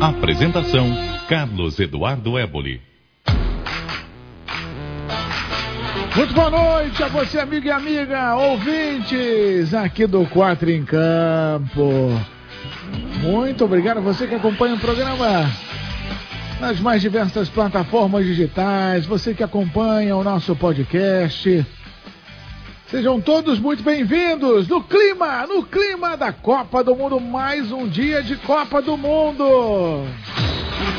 Apresentação: Carlos Eduardo Éboli. Muito boa noite a você, amigo e amiga, ouvintes aqui do Quatro em Campo. Muito obrigado a você que acompanha o programa nas mais diversas plataformas digitais, você que acompanha o nosso podcast. Sejam todos muito bem-vindos no clima da Copa do Mundo, mais um dia de Copa do Mundo.